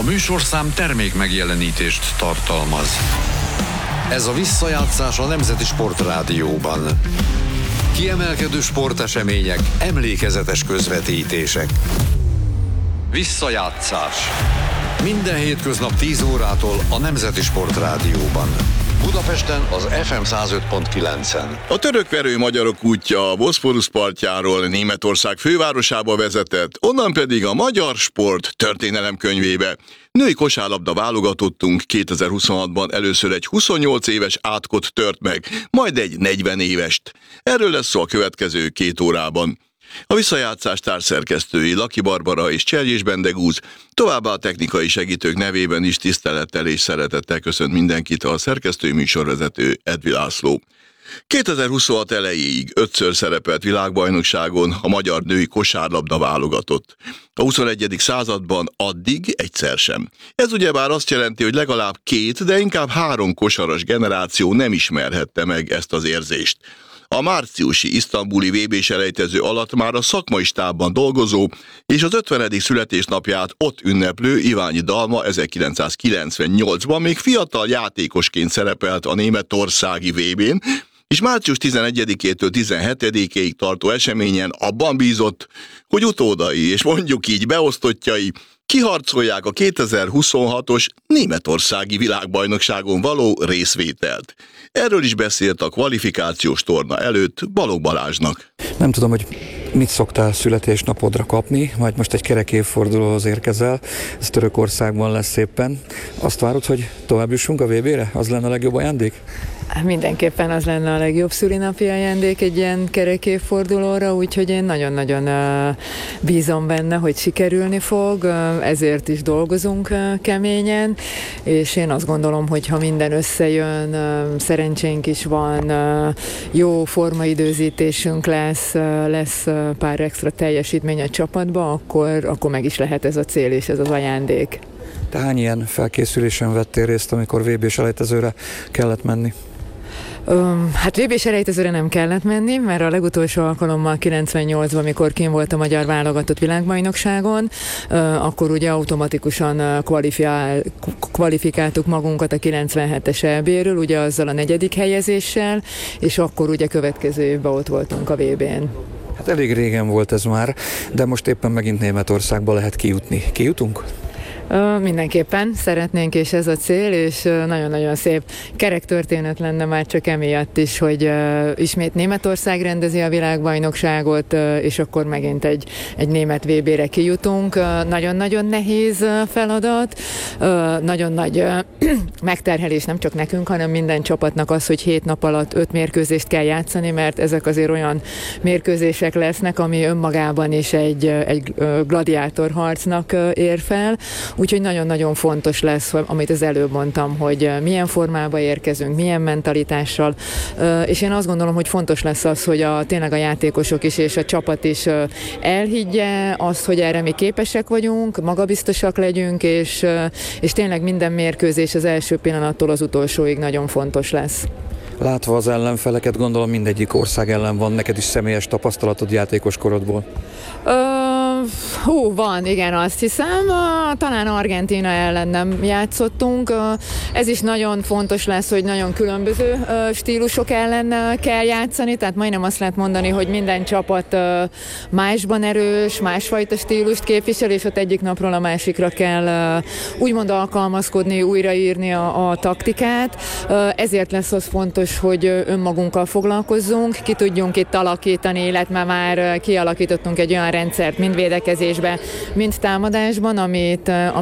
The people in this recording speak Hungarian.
műsorszám termék megjelenítést tartalmaz. Ez a visszajátszás a Nemzeti Sportrádióban. Kiemelkedő sportesemények, emlékezetes közvetítések. Visszajátszás. Minden hétköznap 10 órától a Nemzeti Sportrádióban. Budapesten az FM 105.9-en. A törökverő magyarok útja a Boszporusz partjáról Németország fővárosába vezetett, onnan pedig a magyar sport történelemkönyvébe. Női kosárlabda válogatottunk 2026-ban először egy 28 éves átkot tört meg, majd egy 40 évest. Erről lesz szó a következő 2 órában. A visszajátszás társszerkesztői Laki Barbara és Cserjés Bendegúz, továbbá a technikai segítők nevében is tisztelettel és szeretettel köszönt mindenkit a szerkesztői műsorvezető Edvi László. 2026 elejéig 5-ször szerepelt világbajnokságon a magyar női kosárlabda válogatott. A 21. században addig egyszer sem. Ez ugyebár azt jelenti, hogy legalább 2, de inkább 3 kosaras generáció nem ismerhette meg ezt az érzést. A márciusi isztambuli VB-selejtező alatt már a szakmai stábban dolgozó és az 50. születésnapját ott ünneplő Iványi Dalma 1998-ban még fiatal játékosként szerepelt a németországi VB-n, és március 11-től 17-ig tartó eseményen abban bízott, hogy utódai és mondjuk így beosztottjai kiharcolják a 2026-os németországi világbajnokságon való részvételt. Erről is beszélt a kvalifikációs torna előtt Balogh Balázsnak. Nem tudom, hogy mit szoktál születésnapodra kapni, majd most egy kerek évfordulóhoz érkezel, ez Törökországban lesz éppen. Azt várod, hogy tovább jussunk a VB-re? Az lenne a legjobb ajándék? Mindenképpen az lenne a legjobb szülinapi ajándék egy ilyen kerek évfordulóra, úgyhogy én nagyon-nagyon bízom benne, hogy sikerülni fog, ezért is dolgozunk keményen, és én azt gondolom, hogy ha minden összejön, szerencsénk is van, jó formaidőzítésünk lesz pár extra teljesítmény a csapatba, akkor meg is lehet ez a cél és ez az ajándék. Te hány ilyen felkészülésen vettél részt, amikor VB-selejtezőre kellett menni? Hát VB-selejtezőre nem kellett menni, mert a legutolsó alkalommal 98-ban, amikor kint volt a magyar válogatott világbajnokságon, akkor ugye automatikusan kvalifikáltuk magunkat a 97-es EB-ről, ugye azzal a 4. helyezéssel, és akkor ugye következő évben ott voltunk a VB-n. Hát elég régen volt ez már, de most éppen megint Németországba lehet kijutni. Kijutunk? Mindenképpen szeretnénk, és ez a cél, és nagyon-nagyon szép kerek történet lenne már csak emiatt is, hogy ismét Németország rendezi a világbajnokságot, és akkor megint egy német VB-re kijutunk. Nagyon-nagyon nehéz feladat, nagyon nagy megterhelés nem csak nekünk, hanem minden csapatnak az, hogy 7 nap alatt 5 mérkőzést kell játszani, mert ezek azért olyan mérkőzések lesznek, ami önmagában is egy gladiátorharcnak ér fel. Úgyhogy nagyon-nagyon fontos lesz, amit az előbb mondtam, hogy milyen formába érkezünk, milyen mentalitással, és én azt gondolom, hogy fontos lesz az, hogy tényleg a játékosok is és a csapat is elhiggye azt, hogy erre mi képesek vagyunk, magabiztosak legyünk, és tényleg minden mérkőzés az első pillanattól az utolsóig nagyon fontos lesz. Látva az ellenfeleket, gondolom mindegyik ország ellen van neked is személyes tapasztalatod játékos korodból. Van, igen, azt hiszem. Talán Argentína ellen nem játszottunk. Ez is nagyon fontos lesz, hogy nagyon különböző stílusok ellen kell játszani, tehát majdnem azt lehet mondani, hogy minden csapat másban erős, másfajta stílust képvisel, és ott egyik napról a másikra kell úgymond alkalmazkodni, újraírni a taktikát. Ezért lesz az fontos, hogy önmagunkkal foglalkozzunk, ki tudjunk itt alakítani, illetve már kialakítottunk egy olyan rendszert, mind védekezésben, mind támadásban, amit